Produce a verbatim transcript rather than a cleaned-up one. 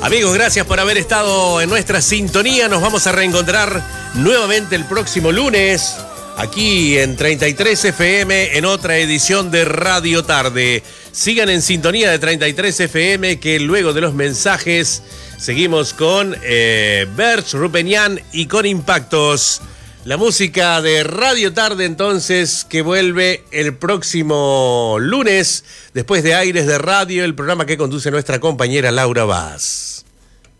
Amigos, gracias por haber estado en nuestra sintonía. Nos vamos a reencontrar nuevamente el próximo lunes, aquí en treinta y tres F M, en otra edición de Radio Tarde. Sigan en sintonía de treinta y tres F M, que luego de los mensajes seguimos con eh, Berch Rupenian y con Impactos. La música de Radio Tarde, entonces, que vuelve el próximo lunes, después de Aires de Radio, el programa que conduce nuestra compañera Laura Vaz.